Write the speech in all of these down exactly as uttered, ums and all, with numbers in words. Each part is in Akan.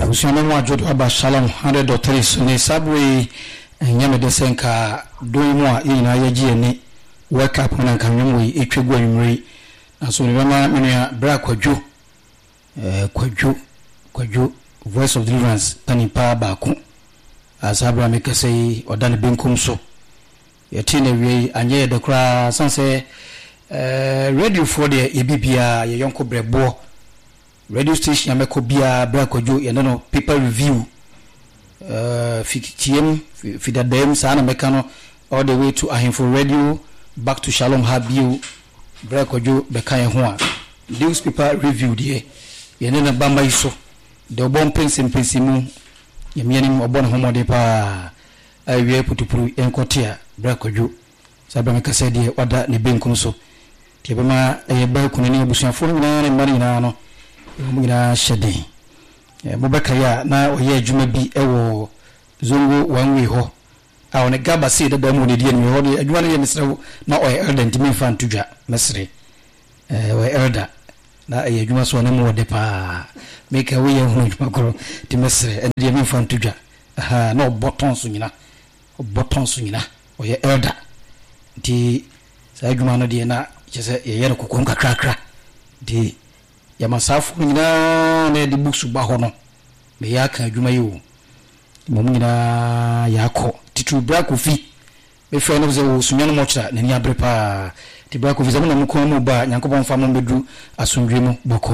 usana mwa jodo aba Shalom one hundred point three so ne sabwe nyame de senka do mu a yina yaji ani wake up na kan nwom yi etwegu anwumre na so ne bama menua bra kwadwo eh kwadwo kwadwo voice of deliverance tani pa ba ko asabra me kase odane benkum so yati na wi anye de kra sanse eh radio for the ebibia ye yonko brebo radio station ameko bia bra kwadwo ye no paper review uh fikitiem fidadem sana mekano all the way to Ahimfo radio back to Shalom Habiu bra kwadwo bekan ho a newspaper review de ye ne na bamba iso de obon pensim pensimu ye mianim obon homode pa awie putupuru enkotia bra kwadwo sabra mekase de wada ne benkum so ti bema e ba kunani obusuafo nyina ne mari nyina no mu nyina hyede e bobeka ya na oye adwuma bi ewo zongo wanwe ho a one gaba se de ba mu ne die ne ho de adwuma ne ye mesre na oye elder ntimi fa ntudwa mesre eh oye elder na aye adwuma so ne mu de pa meka we ye hu adwuma koro ti mesre e de mi fa ntudwa aha na oboton so nyina oboton so nyina oye elder di sa adwuma no de na chese ye ye kokon kakrakra di ya masafu nyina na de books ba ho no me ya kan adwuma yi o mo nyina ya ko titu bra kofi me fe no ze wo sunya no mo kira na ni abre pa ti bra kofi ze mo na mo ko mo ba yankopon fa mo bedu asundwe mu boko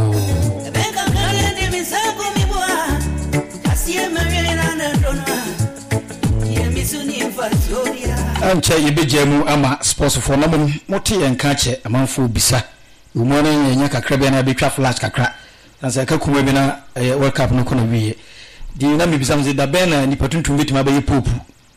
anche yebejemu ama sports for na mo moti enka che amanfo bisa umone yenya kakra bia na betwa flash kakra sanse ka kuma bi na world cup no kono wiye di na mi bisa mze da ben na ni patuntum bitima ba ye popu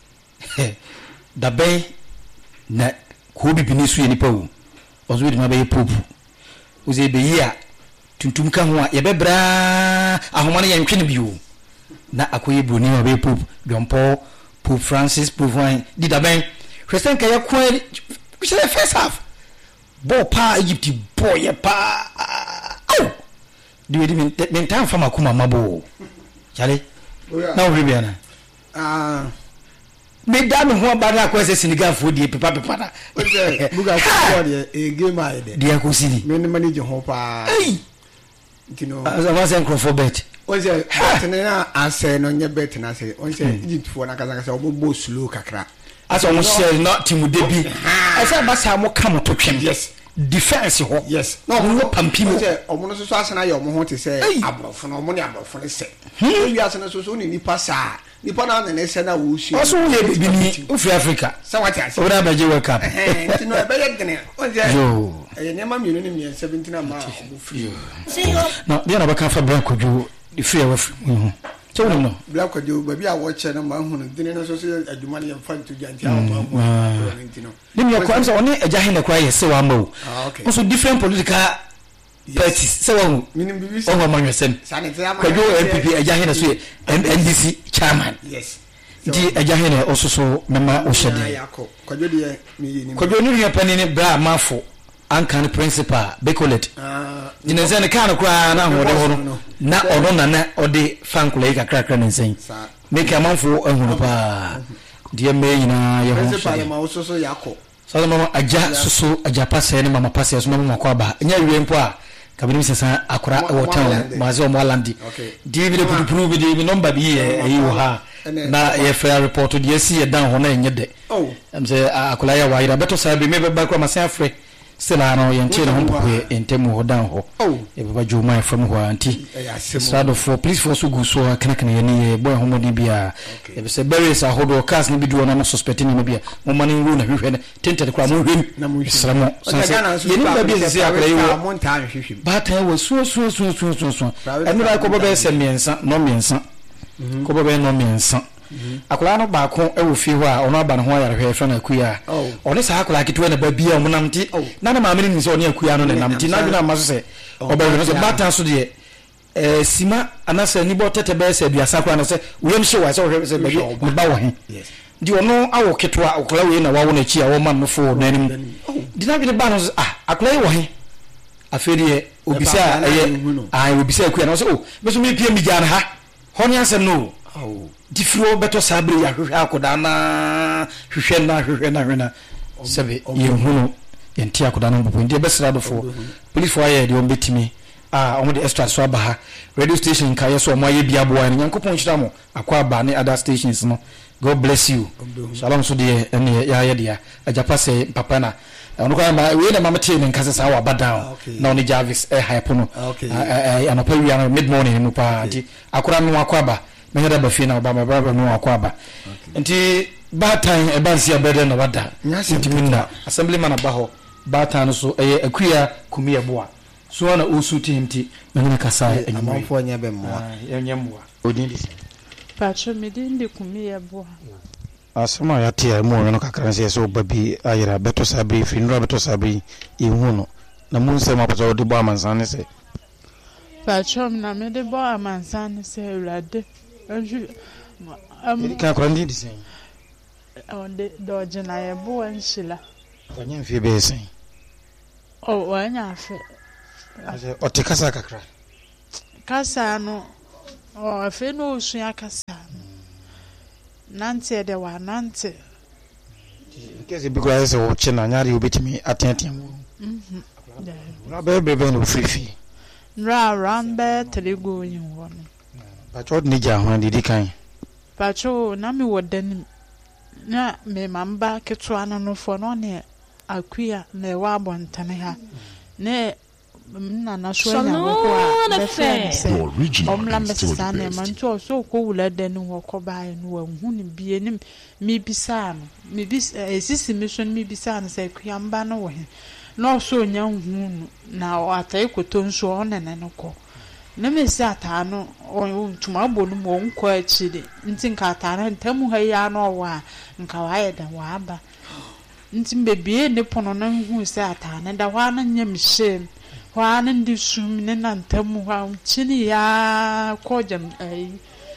da ben na ko bi bini su ye ni pawu ozo bitima ba ye popu uze be yi a tuntum ka ho a ye bebra ahoma ne yentwe ne biwo na akoye broni ba ye popu Dompo Pope Francis Pope di da ben Christian ka ya kwa which is the first half bo pa Egypt boy pa oh do you mean the time from akuma mabo chale na we bia na ah me da me ho ba da kwa se Senegal fo die pepa pepa na buga ko de e game ai de dia ko sini me ne manage ho pa you know as I was saying for bet onse atena ase no nye bet na se onse Egypt fo na kasa kasa obo slow kakra as on share not timu debi asa basa mo kam to twem yes defense ho yes no mo pampimo se omo no so asena ye omo ho te se abrofo no omo ne abrofo ne se wi asena so so ni nipa sa nipa na na se na wo shi oso ye bibi ni ufri Africa sa wati ase oda baje world cup eh ntino e be ye gene onse yo e ne ma mienu ni mi seventeen ama omo free no dia na baka fa bra koju di free wa free mhm so no black kojo ba bia wo che na ma hu no dine no so so adwuma ne yemfa ntu janti a ma hu ntino ni mi ko amsa oni eja hin na kwa ye se wa ma o so different political parties se wa minim bibi se o ma nwesem kojo M P P eja hin na so N D C chairman yes di eja hin na ososo mema o shede kojo de mi ni kojo ni ria pani ni bra mafo ankan principal Becolet ah dineze ne kan kwa na hode ho na ono na na ode fankula yi kakra kakra nsen make amanfo ehunu pa die me nyina ye ho principal ma ososo yakọ so mama aja soso aja pase ne mama pase so mama kwa ba nya wie mpo a kabini sesa akora hotel maze o Molandi die bi de pupuru bi de number bi e wo ha na ye fair report die si ye dan ho na enye de oh am say akola ya wa ira beto sa bi me be ba kwa masen afre sila no yente no ho entemu ho dan ho e baba juma from ho anti sado for please for so go so kana kana ye ni boy ho modi bia e be se bury sa ho do cast ni bi do na suspect ni bia mo mani ru na hwehwe ne tented kwa mo hwem na mo hwem ye ni ba bi se akra yo mo nta hwehwe ba ta wo so so so so so so e mi ba ko bo be se miensa no miensa ko bo be no miensa akola no ba ko e wo fi ho a ono aba no ho ayare hwe fa na akuya ono sa akola kitwe na ba bia o namti na na maameni ni so oni akuya no ne namti na bi na maso se oba no se batan so de eh sima anasa ni bo tete be se aduasa kwa na se wo mhye wa se wo se be ni ba wo he di ono awo ketwa akola we na wawo na chi a wo man no fo na nim di na bi ne ba no ah akola ye wo he afedi e obisa eh ai obisa akuya no se oh me so me pie mi jana ha Honya se no oh difro beto sabre ya hwehwe akoda na hwehwe na hwehwe na hwena sebe ye hunu yenti akoda na mpopo ndi besra dofo police for aye de ombetimi ah omo de extra so aba ha radio station ka yeso omo aye bia boa nyankopon chira mo akwa aba ne other stations no God bless you shalom so de ene ya ya dia ajapa se papa na ono kwa ma we na mama tie ne nkase sa wa badown na oni Jarvis eh hype no eh anopa wi ana mid morning no pa nti akora no akwa aba me heda ba fi na ba ba ba no akwa aba nti batan e ban sia bede na wada nti minna assemblyman abaho batan so eh akua kumie boa so na osu timti me ne kasa enyuma amfo nya be mmoa enyemwa odin dis Pacho midindi kumie boa asema ya tia mu no kakran se so babi ayira beto sabri finro beto sabri ihuno na mu se ma pacho de bo amansane se Pacho na me de bo amansane se urade anju am ka kwandi disen on de doje na ye bo anshila onye mfie be sen o wanya afe ase otikasa kakra kasa no o afe no osuya kasa Nanti de wa nanti. Kesi biko ya se wo chena nyari obetimi atenten mu. Mhm. Na be be be no frifi. Ra rambe telego yin wo no. Pacho ni ja ho didi kan. Pacho na mi wodan na me mamba keto ana no fo no ne akuya na wa abontane ha. Ne na na so nya wo a be fe se omla mesesa na manto so ko wula den wo ko bae no wa hu ni bie nim mi bisa no mi bisa esisi mission mi bisa na se kuyamba no wo he no so nya hu na o atai koto nso onene no ko na me se ata no o tuma bonu mo nko achide nti nka ata na ntamu ha ya no wa nka wa ye da wa aba nti mbebie ne pono na hu se ata na da wa na nya mi shem Wana ndi sum ne nantamu ha chini ya kojam ai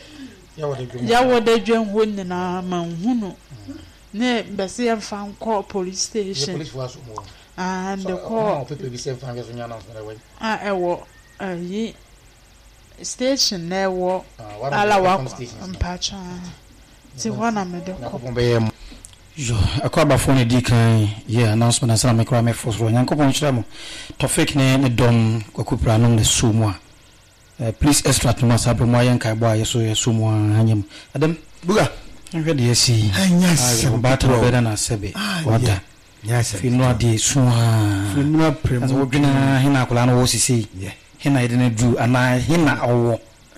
ya wode dwen honni na manhunu ne bese ya fan call police station police was mo and the call people be say fan so nyana so we ah ewo ai station na ewo ala wa mpacha ti wana me de ko Jo akwa phone di kan yeah announcement asana me kra me fosro nyankopon chira mo tofik ne ne dom kokupra no ne sumwa eh please extract no sabro mo ayen kai boa yeso yeso mo hanyem adam buga nhwe de yesi anyasa bata beda na sebe wada nyasa finu ade suha finu premo so dwena hina akula no wo sisi hina ide ne du ana hina owo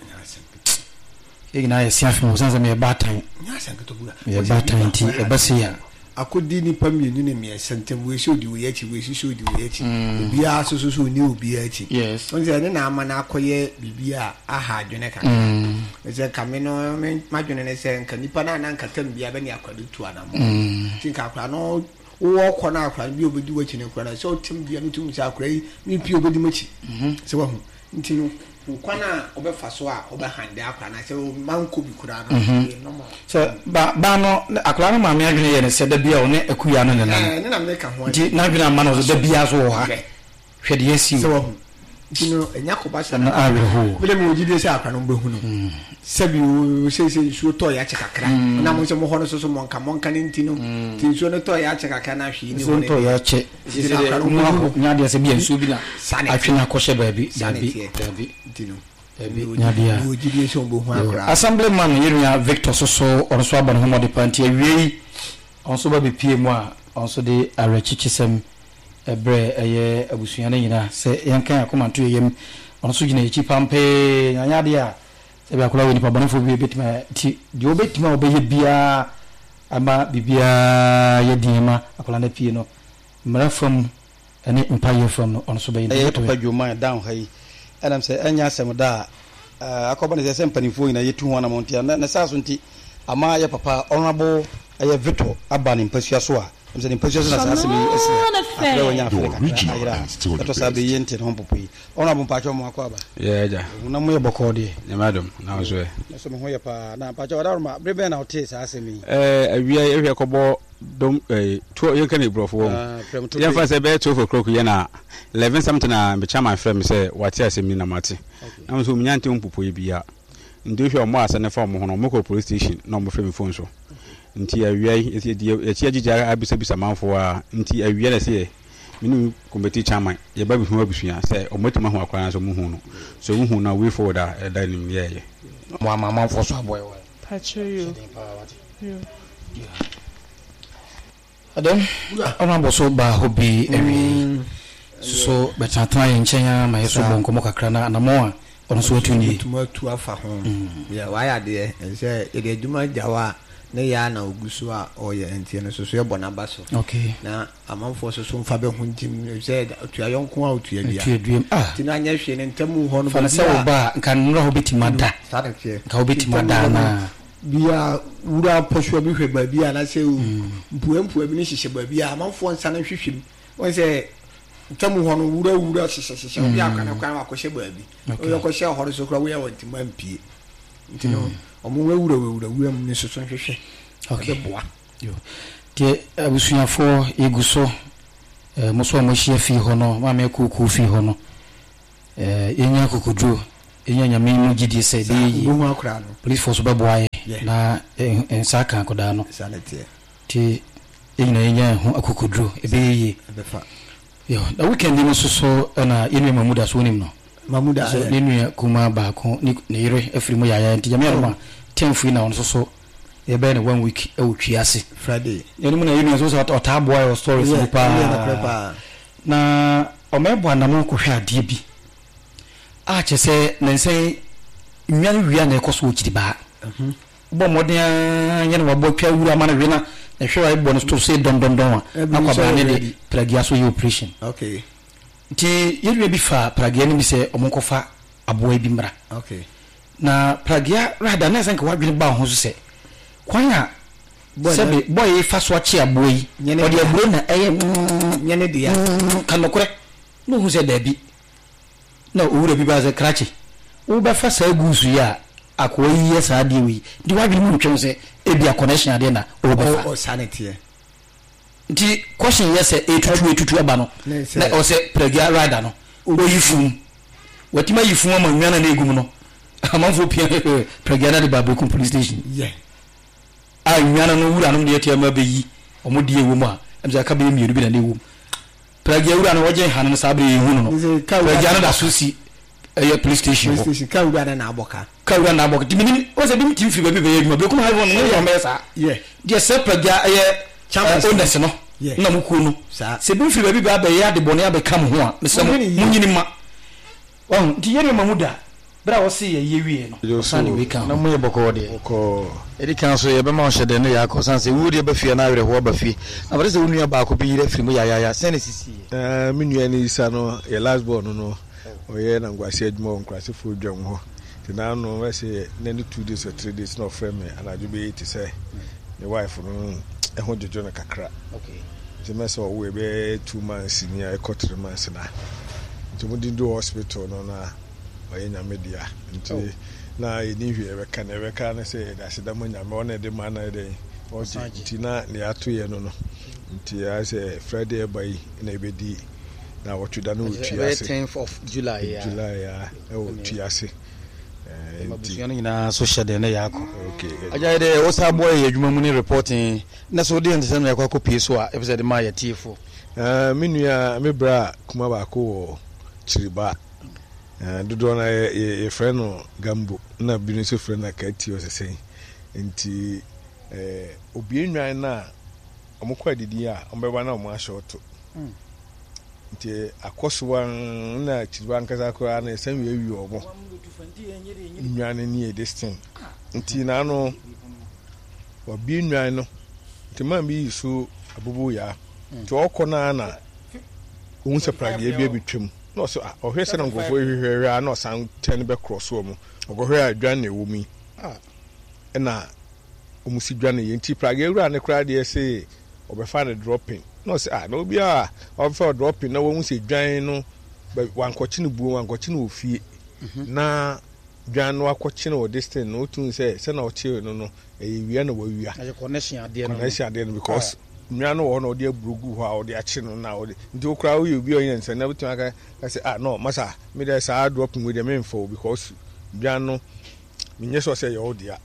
igina ya siafi mo sanza me batan nyasa nkato buga me batan ti e basia akodi ni pamienu ne me sentem we so di we yachi we so di we yachi bia so so so ni obi yachi yes onze ne na ama na akoye bibia aha adwene kaka eze kame no madwene ne se nka nipa na na nka tam bia be ne akwade tu ana mo tinka akwa no wo ko na akwa bi obedi wachi ne kwa na so tim bia ntum sa akwa yi mi pi obedi machi se wa hu ntino ukwana obefa so a obehande akwa na se manko bi kura na no mo so ba ba no akwa no ma me adwene ye ne se da bia o ne akuya no ne na ne na me ka ho di na adwene ma no da bia so ha hwede yesi se wa hu ntino enyakoba sa na awe ho bele mo gidi se akwa no behu no sabi o se se so to ya chekakra na mo se mo ho no so so monka monka ne ntino ti so no to ya chekakra na hwi ni so to ya che mo nya dia se bia nsu bi na atwena ko she baabi dabi dabi ntino dabi nya dia o gidi se mo behu akra assemblyman yirunya Victor Soso onso aba no ho de panti awie onso ba be pie mu a onso de arachichisem ebre eye abusuane nyina se yankan akomanto yem onso gina echi pampe nya dia se be akula we ni pa bonfo bi betima ti di obetima obeye bia ama bibia ye dinma akula na pie no mra fam ene mpaye fam no onso be ni to pa dwuma down hai adam se anya asem da akoba ne se mpanifo ina yetu ho na montia na saso nti ama ye papa honorable eye Victor aba ni mpasua so a mse ni mpasua so na saso mi esi afre wonya afre ayira to sabe yente no popoi honorable mpacho mo akoba yeah ja na mo ye bokode ne madam na so e na so mo ho ye pa na mpacho wada ma brebe na hotel saso mi eh awia ye hwe kobo dom eh to ye kan ebrofo wo ye fa se be twelve o'clock ye na eleven something na be chama frame say wati asemi na mate na so mnyante mpopoi bia nti hwe omo asa ne fa omo hono mo ko police station na omo frame phone so nti awiai eti eti agija abisa bisa manfo a nti awia na se minu committee chairman ye ba bi hu abusua se omo tima ho akwana so mu hu no so mu hu na way forward a da nim ye ye mo ama manfo so aboy wa pacho yo Adam, ona boso ba hobi ewi. So betatan ye nchenya ma yeso bonko mo kakra na na mo a ono so tuni. Tuma tu afa ho. Ya wa ya de se e de djuma jawa ne ya na ogusu a oye entie no so so ye bonaba so. Okay. Na amanfo so so mfa be ho ntim se tu ayonko a otu ya bia. Tu eduem ah. Ti na nya hwe ne ntamu ho no ba. Fa se wo ba nka nro ho betimada. Sada tie. Ka ho betimada na bia wura posho bi hwe ba bia na se mpuwe mpuwe bi ni hihye ba bia amanfo nsa na hwehwem won se ntamu ho no wura wura hihye hihye obi akana kwan akɔhye ba bi oyo kɔhye hɔre so kra wo ya wanti mampie ntino omo wura wura wura mu ni so so hwehwe okay boa yo tie abusuafo eguso eh moso mo hye fi ho no ma me kuku fi ho no eh yenya kokudro yenya nyame mu gidi se de yi police force ba boaye na ensa kan koda no sanete ti ina yenya ho akokudro ebe yi ebefa yo da weekend ni so so na yenu mamuda so nim no mamuda so nenu kuma ba ko ni yire afiri mu yaya nti jame ma tenfu na on so so e be na one week e wotwi ase Friday yenu mu na yenu so so ota boy or stories ni pa na o mebo na mo ko hwa ade bi a che se nense nwan wia na ekoso okiri ba mhm bo modern ye na wabo twa wura ma na we na e hwe wa bo no to say don don don na kwa ba ne de pragia so ye operation okay ti ye bi fa pragia ni bi se omonkofa aboa bi mra okay na pragia rada na senka wadwene ba ho so se kwanya sebe boy fa so achi aboa yi o de aboa na eye nyene dia kanokore no hu se da bi na owura bi ba ze krachi wo ba fa sa gusu ya akoyi yesa ade wi di wa bi mu twem se e bia connection ade na o ba fa o sanity di question yesa etutu etutu aba no na o se pragia rider no o yifum watima yifum ma nwana na egum no amanfo pia pragia na de Babekum police station yeah a nwana no wura no de tia ma be yi o mo die wo mu a em se aka be mi bi na de wo pragia wura no woje han no sabre yi hu no pragia na da so si eh police station police station ka wura na aboka ka wura na aboka dimini o se dim tim fi ba bi be yi Babekum ha won no yo mesa yeah je se pragia eh champions owners no na muku no se bi fi ba bi ba be ya de bone abe kam ho a mesem munyini ma won di yere mamuda bra wo se ye yewie no sane we kan na moye boko de ko edi kan so ye be ma hye de no ya ko san se wuri be fie na awre ho ba fie na bare se wonu ba ko bi yire firi mu ya ya ya sene sisi eh minu ya ni isa no ye last born no o ye na ngwase adwuma on krase fu dwam ho ti na no we se na ni two days or three days no frame me anaju be ti say the wife no e ho jojo na kakra okay ti me so we be two months ni e ko three months na ti mo din do hospital no na oye nyame dia nti na eni hwe e be ka na e be ka na se da se da mo nyame ona de ma na de o ti na ne ato ye no no nti ya se Friday e bai na e be di na what you done with Tuesday tenth of July yeah July yeah e o Tuesday eh nti yana ina social de na yako okay aja de o sa boy ye adwuma mu ni reporting na so de ntse na yakwa kopie so a episode ma ya tifo eh minua me bra kuma ba ko wo chiriba eh dodo na ye friend no Gambo na bi no so friend na ka ti o sesen nti eh obi enwan na omukwa didi a ombeba na omo ashort nti akosowa na chiriba nkasa ko na esem ye wi omo nwane ni e destin nti na no obi enwan no nti man bi so abubu ya nti okona na ohun se pragie bi betwem no so o hwe se na ngofo hwehwe na san ten be cross wo mu ogohwe adwan na ewo mi ah na omusi dwan ye nti pragie wura ne kra de se obefa ne dropping no se ah no bia obefa dropping na wo mu se dwan no wankochi ne buo wankochi ne ofie na dwan no akochi ne o distance no tun se se na o chi no no e wia na wa wia na connection ade no connection ade no because nwa no no de brugu ho a o de achi no na o de nti okra wo obi onye nse na butu aka say ah no masa me dey say drop me dey me info because nwa no menye so say your dia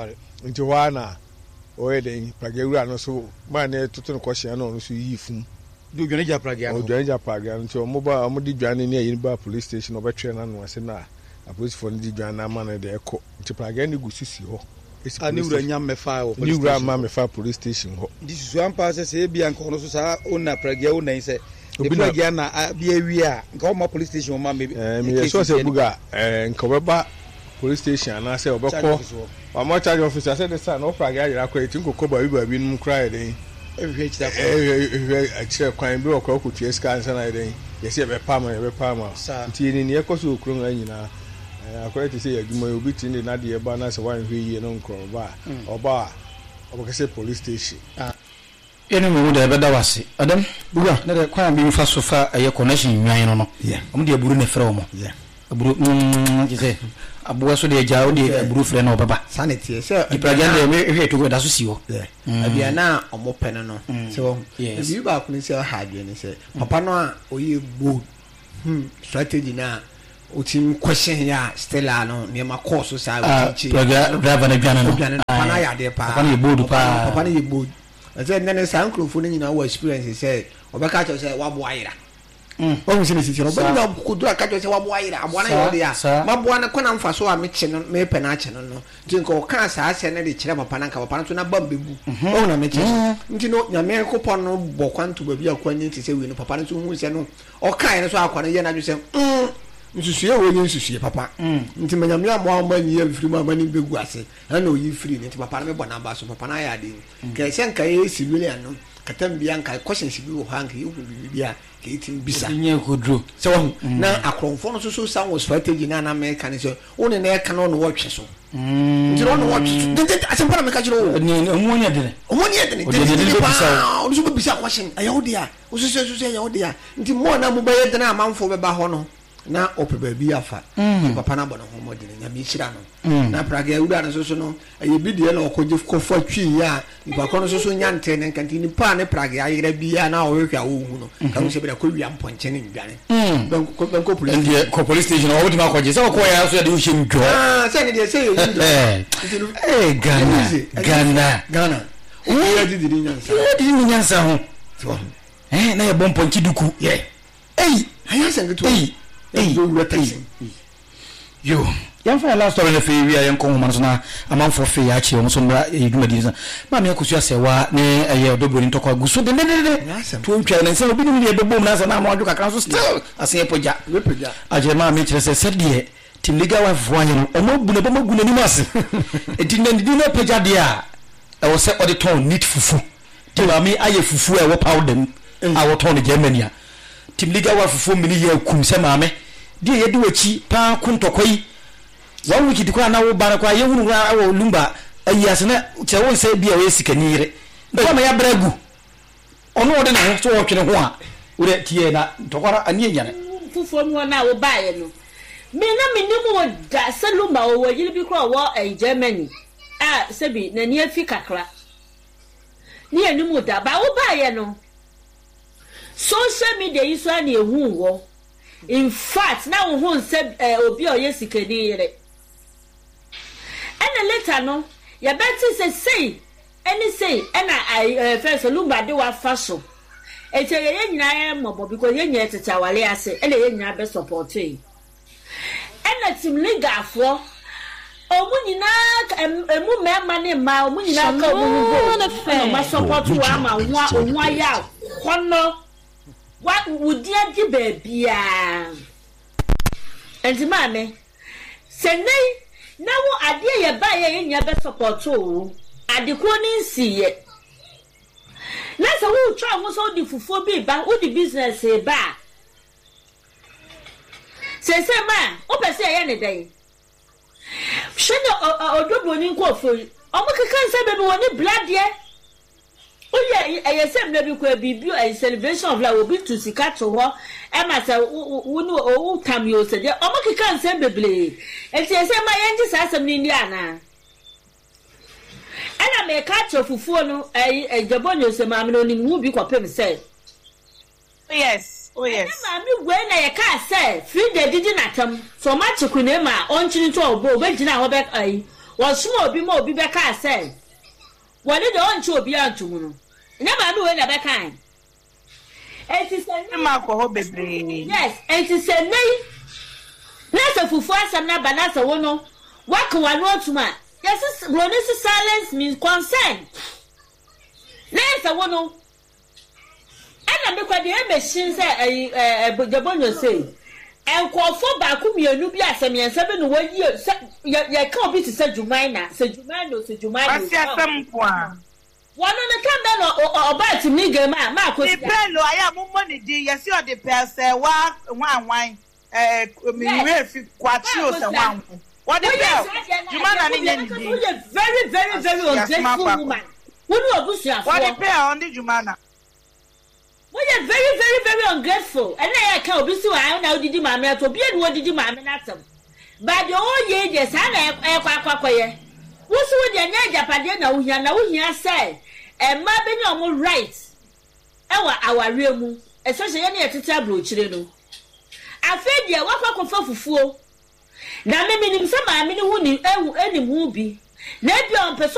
nti wa na o ye den Prague wura no so ma na tutu no kwhia no so yi fum do dwane ja Prague o dwane ja Prague nti o mo ba o mo di dwane ne ayi ba police station obetwe na no ase na a police for di dwane na ma na de ekọ nti Prague ne gu sisi ho ani wura nya mefa o police station ni wura ma mefa police station ho di susu ampa se se bia nko no so sa ona Prague o nan se the Prague na bia wi a nka o ma police station o ma me eh me so se buga eh nka beba police station na say obekọ wa mo charge officer say the son no Prague ya akọ etin kokọ ba bi ba bi num cry den ehwe chira kwa eh eh chira kwan bi okọ ko tues kan say na den ye say be pam ye be pam nti ni ne ekoso okro na nyina akọ ti say aduma obi tin de na de ba na say wan hwe yi no nkro ba oba oba say police station ah ene mu de be da wase adam buga na de kwan bi mfa so fa eye connection nwan no no om de aburu ne frɛ omo aburu mm je abuwa so de jawo de aburu frɛ no baba sanity se di Prague de me hwe to go da so si ho abia na omo pene no se wo bi ba ku ni se ha adwe ni se papa no a oye bold hmm strategy na o team question ya Stella no ne ma course sa o teach Prague driver na dwana no papa na ya de pa papa na ye bold pa papa na ye bold ase nene sankrofo ni nyina wo experience se obeka cho se wa bo ayira mm o se sisi no ba na kudura ka cho se wa bo ayira abo na yo de ya ma bo na kona mfa so a me che no me pe na che no no tinko ka sa ase na de kire papa na ka papa na to na bambebu o na me che nti no nyame ko pon no bo kwanto ba bi akwanye ti se wi no papa na to hu se no o kai no so akwane ye na ju se mm nsusuye wo ni nsusuye papa nti manyame amo amo ni ya firi ma mani begu ase na no yi firi nti papa na me bona ba so papa na ya de ke se nka ye civilian no katam bia nka question si bi wo hanka ye hu bibia ke itin bisa nye kodro so na akronfo no so so san wo strategy na na me kan so wo ne na ka no no wo twe so nti no no wo twe so de asempa me ka jiro ni omonya de omonya de de bisa o so bisa question ayo dia o so so so ayo dia nti mo na mo ba ye de na amanfo be ba ho no na opeba bi afa papa na bono ho modine nya mi hira no na Prague ewura no so so no aye bi de na okoje kofa twi ya nipa kono so so nya nte ne kanti ni pa ne Prague ayira bi ya na ohwehwa wo hu no ka no se bi da ko wia mponche ne ndwane don ko ben ko police ndie ko police station o wodi ma ko je se ko ya so ya de wo shim jo ah se ne de se yo ndo eh Ghana Ghana Ghana o ya di di nyansa di di nyansa ho eh na ye bom ponchi duku ye eh aya se ngeto Hey, hey, yo, yan fa last story na fe wi ayen ko man so na aman fo fe ya chi o so mra eduma di sa ma me akusu ase wa ne aye odobori ntoko aguso de de de to ntwa na se obi ni de bom na sa na ma odu kakra so still ase epoja epoja aje ma me kire se se de tim legal wife wa yen o mo bu ne bo mo gu na ni mu ase edi na di na epoja de a e wo se auditor need fufu ti ma me aye fufu e wo powder a wo ton Germany a tim legal wife fufu mi ni ye kum se ma me de ye de wachi pa kuntokoi one week dikwa na wo bara kwa ye hunu ra wo lumba ayi asena che won se bia we sikanire ko ma ya bragu ono wo de na so wo twene ho a wo de tie na tokora ani enyane fufu mu na wo baaye no me na me nimu wo da se lumba wo wo yiri bi kro wo e Germany ah se bi na ni afi kakra ni enimu da ba wo baaye no social media yi so ani ehu wo. In fact, now who said obi oye sikenire. And later no, ya better say say any say and I first lumba de wa faso. E che ye nyina mo because ye nya tete wale ase e ye nya be support e. And team league for omu nyina emu me ma ne ma omu nyina ka omu ma support wa ma wa onwa ya kono. What would you do, baby? And the mammy say, nay, now I dear you buy in your best support too. I decline see it. Let's a whole try was only for four be but what the business say back. Say, say, man, open say any day. Should or do one in court for you. Oh, my can't say, baby, one blood yet. Oh yeah, I said maybe could be a celebration of like be to Sikato ho e ma say wonu o tam yo say o mo kika nsem beble e ti say ma yenji sasem ni ndi ana ana me ka cho fufuo no e jabonyo say ma me no ni mu bi kwapem say yes Oh yes. Mami we na ye ka say free the didi natam. So much kune ma onchini to obo be gina ho be ai. Wo suma obi ma obi be ka say. Woni de onchi obi antumu no. Na mami we na be kan. Enti say ma ko ho bebre. Yes, enti say nei. Na se fufu asam na ba na se wono. Waka wa no tuma. Yes, Ronnie's silence means consent. Na se wono. And I'm because the machine say eh Jabonyo say enkofo ba ku mienu bi asem yen se be no wa yi ya ka obi ti se Jumaina se Jumaino se Jumaino Asi asem ko a wono ne kan be no oba ti mi game ma ma ko si pe lo aya mo mo ni di yesi o de pe se wa wan wan eh mi we fi kwachi o se wan what the hell Jumaina ni ni very very very ungrateful woman wonu obusu afo what the hell on the Jumaina. We are very, very, very ungrateful. And I can't be so I know did my man to be and what did you mammy not some. But the old years, I have a quack. What's with your name, Japadina? We are now here say, and my baby almost right. Our our real moon, especially any at the tableau, children. I fed you what I can for fool. Now, maybe some I mean, who knew any movie. Let you on person.